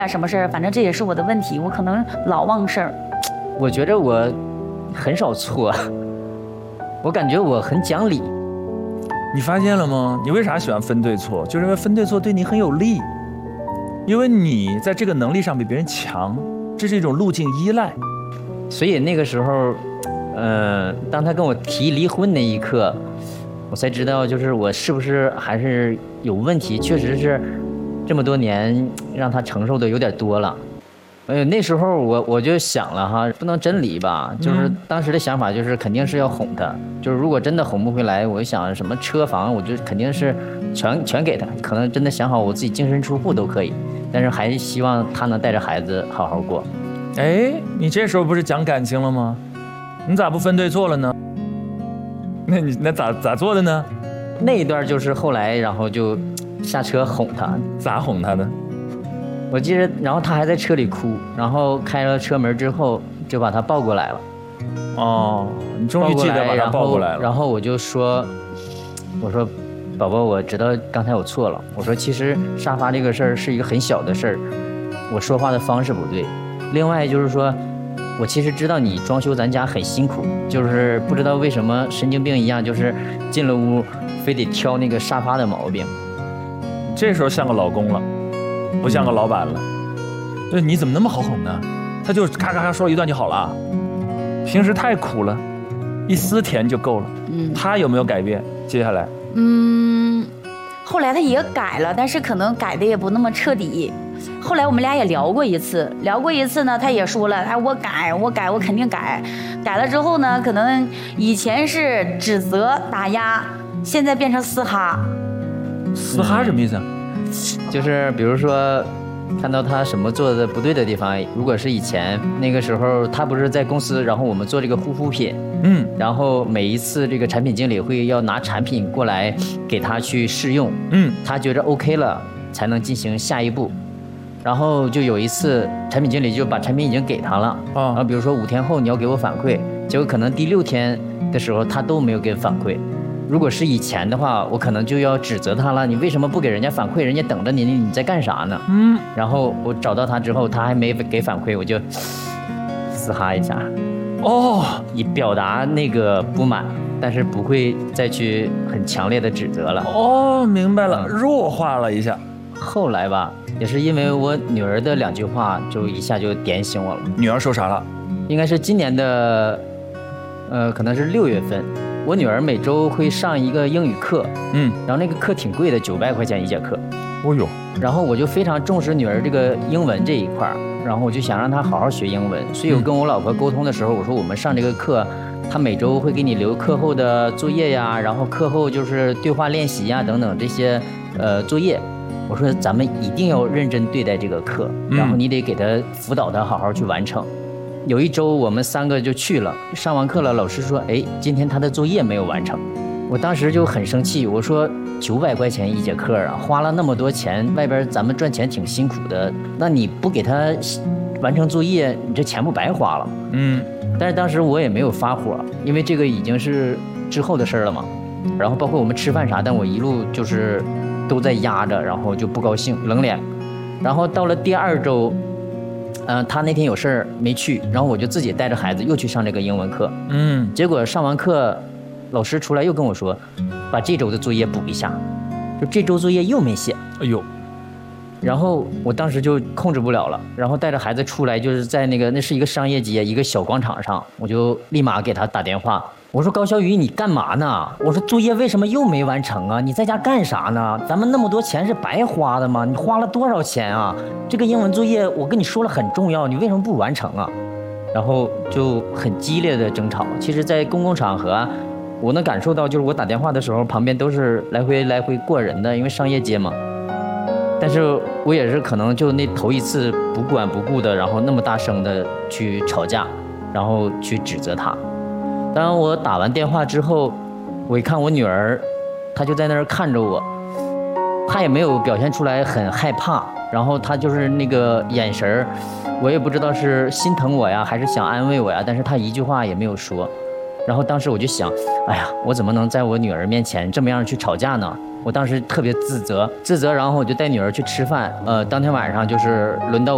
什么事儿，反正这也是我的问题，我可能老忘事儿。 我觉着我很少错，我感觉我很讲理。 你发现了吗？你为啥喜欢分对错？就是因为分对错对你很有利，因为你在这个能力上比别人强，这是一种路径依赖。 所以那个时候，当他跟我提离婚那一刻，我才知道，就是我是不是还是有问题，确实是这么多年让他承受的有点多了。那时候我就想了哈，不能真离吧，就是当时的想法就是肯定是要哄他，就是如果真的哄不回来，我想什么车房，我就肯定是全给他，可能真的想好我自己净身出户都可以，但是还是希望他能带着孩子好好过。 哎，你这时候不是讲感情了吗？你咋不分对错了呢？那咋做的呢？ 那一段就是后来，然后就下车哄他。 咋哄他的？ 我记得，然后他还在车里哭，然后开了车门之后就把他抱过来了。 哦，你终于记得把他抱过来了。 然后我就说，我说，宝宝，我知道刚才我错了。我说，其实沙发这个事儿是一个很小的事儿，我说话的方式不对。另外就是说，我其实知道你装修咱家很辛苦，就是不知道为什么神经病一样，就是进了屋非得挑那个沙发的毛病。 这时候像个老公了。不像个老板了，对，你怎么那么好哄呢？他就咔咔咔说一段就好了。平时太苦了，一丝甜就够了。他有没有改变？接下来， 后来他也改了，但是可能改的也不那么彻底。后来我们俩也聊过一次呢，他也说了，哎，我肯定改。改了之后呢，可能以前是指责打压，现在变成嘶哈。 嘶哈什么意思啊？ 就是比如说看到他什么做的不对的地方，如果是以前那个时候他不是在公司，然后我们做这个护肤品，然后每一次这个产品经理会要拿产品过来给他去试用，他觉着 OK 了才能进行下一步。然后就有一次产品经理就把产品已经给他了，然后比如说5天后你要给我反馈，结果可能第6天的时候他都没有给反馈。如果是以前的话，我可能就要指责他了，你为什么不给人家反馈？人家等着你，你在干啥呢？然后我找到他之后，他还没给反馈，我就嘶哈一下，以表达那个不满，但是不会再去很强烈的指责了。 明白了，弱化了一下。 后来吧，也是因为我女儿的2句话，就一下就点醒我了。 女儿说啥了？ 应该是今年的，可能是6月份。我女儿每周会上一个英语课，然后那个课挺贵的，900块钱1节课。然后我就非常重视女儿这个英文这一块，然后我就想让她好好学英文。所以我跟我老婆沟通的时候，我说我们上这个课，她每周会给你留课后的作业呀，然后课后就是对话练习呀等等这些作业。我说咱们一定要认真对待这个课，然后你得给她辅导她好好去完成。有一周我们3个就去了，上完课了，老师说，哎，今天他的作业没有完成。我当时就很生气，我说900块钱1节课啊，花了那么多钱，外边咱们赚钱挺辛苦的，那你不给他完成作业，你这钱不白花了？但是当时我也没有发火，因为这个已经是之后的事了嘛。然后包括我们吃饭啥，但我一路就是都在压着，然后就不高兴，冷脸。然后到了第2周。他那天有事儿没去，然后我就自己带着孩子又去上这个英文课。结果上完课，老师出来又跟我说，把这周的作业补一下，就这周作业又没写。然后我当时就控制不了了，然后带着孩子出来，就是在那是一个商业街，一个小广场上，我就立马给他打电话。我说高小雨，你干嘛呢？我说作业为什么又没完成啊？你在家干啥呢？咱们那么多钱是白花的吗？你花了多少钱啊？这个英文作业我跟你说了很重要，你为什么不完成啊？然后就很激烈的争吵。其实在公共场合，我能感受到，就是我打电话的时候，旁边都是来回过人的，因为商业街嘛。但是我也是可能就那头一次不管不顾的，然后那么大声的去吵架，然后去指责他。当我打完电话之后，我一看我女儿，她就在那儿看着我，她也没有表现出来很害怕，然后她就是那个眼神，我也不知道是心疼我呀，还是想安慰我呀，但是她一句话也没有说。然后当时我就想，哎呀，我怎么能在我女儿面前这么样去吵架呢？我当时特别自责，然后我就带女儿去吃饭，当天晚上就是轮到